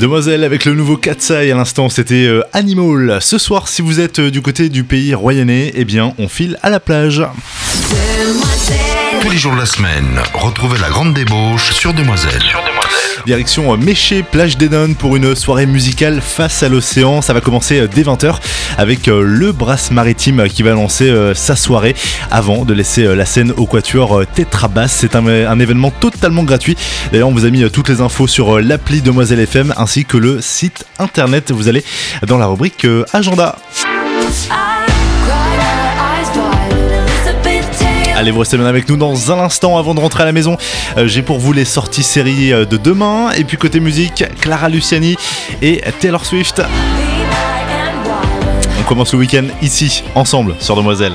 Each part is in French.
Demoiselle avec le nouveau Katsai à l'instant, c'était Animal. Ce soir, si vous êtes du côté du pays royannais, eh bien, on file à la plage. Tous les jours de la semaine, retrouvez la grande débauche sur Demoiselle. Direction Méché, plage d'Enon pour une soirée musicale face à l'océan. Ça va commencer dès 20h avec le Brass Maritime qui va lancer sa soirée avant de laisser la scène au quatuor Tetrabass. C'est un événement totalement gratuit. D'ailleurs, on vous a mis toutes les infos sur l'appli Demoiselle FM ainsi que le site internet. Vous allez dans la rubrique agenda. Allez, vous restez bien avec nous dans un instant avant de rentrer à la maison. J'ai pour vous les sorties séries de demain. Et puis côté musique, Clara Luciani et Taylor Swift. On commence le week-end ici, ensemble, sur Demoiselle.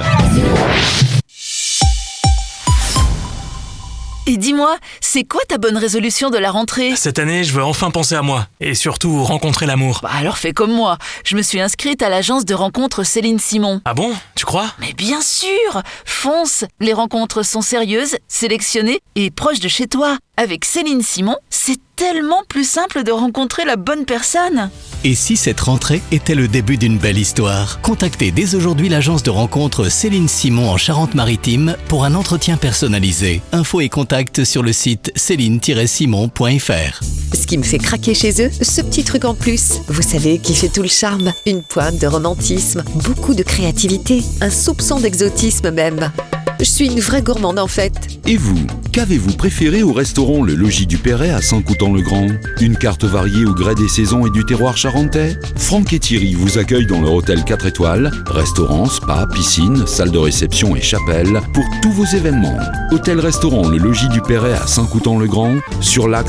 Et dis-moi, c'est quoi ta bonne résolution de la rentrée ? Cette année, je veux enfin penser à moi. Et surtout, rencontrer l'amour. Bah alors fais comme moi. Je me suis inscrite à l'agence de rencontres Céline Simon. Ah bon ? Tu crois ? Mais bien sûr ! Fonce ! Les rencontres sont sérieuses, sélectionnées et proches de chez toi. Avec Céline Simon, c'est tellement plus simple de rencontrer la bonne personne. Et si cette rentrée était le début d'une belle histoire ? Contactez dès aujourd'hui l'agence de rencontres Céline Simon en Charente-Maritime pour un entretien personnalisé. Infos et contacts sur le site céline-simon.fr. Ce qui me fait craquer chez eux, ce petit truc en plus. Vous savez qui fait tout le charme ? Une pointe de romantisme, beaucoup de créativité, un soupçon d'exotisme même. Je suis une vraie gourmande en fait. Et vous, qu'avez-vous préféré au restaurant Le Logis du Perret à Saint-Coutan-le-Grand ? Une carte variée au gré des saisons et du terroir charentais ? Franck et Thierry vous accueillent dans leur hôtel 4 étoiles, restaurant, spa, piscine, salle de réception et chapelle pour tous vos événements. Hôtel-restaurant Le Logis du Perret à Saint-Coutan-le-Grand, sur l'axe